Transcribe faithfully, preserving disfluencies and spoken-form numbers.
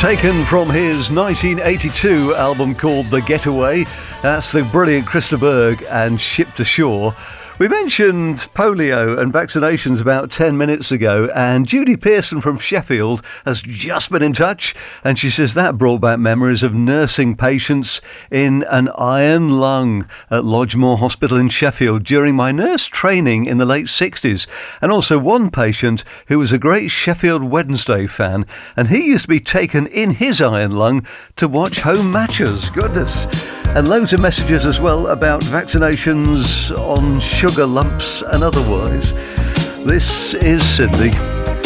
Taken from his nineteen eighty-two album called The Getaway. That's the brilliant Krista Berg and Shipped Ashore. We mentioned polio and vaccinations about ten minutes ago, and Judy Pearson from Sheffield has just been in touch, and she says that brought back memories of nursing patients in an iron lung at Lodgemore Hospital in Sheffield during my nurse training in the late sixties, and also one patient who was a great Sheffield Wednesday fan, and he used to be taken in his iron lung to watch home matches. Goodness. And loads of messages as well about vaccinations on sugar lumps and otherwise. This is Sydney.